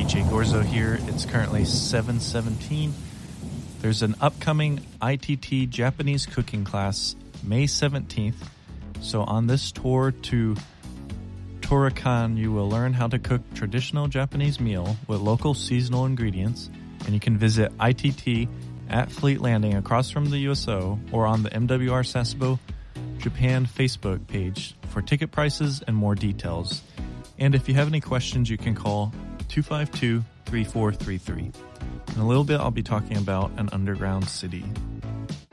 DJ Gorzo here. It's currently 7:17. There's an upcoming ITT Japanese cooking class May 17th. So on this tour to Torakan, you will learn how to cook traditional Japanese meal with local seasonal ingredients, and you can visit ITT at Fleet Landing across from the USO or on the MWR Sasebo Japan Facebook page for ticket prices and more details. And if you have any questions, you can call 252-3433. In a little bit, I'll be talking about an underground city.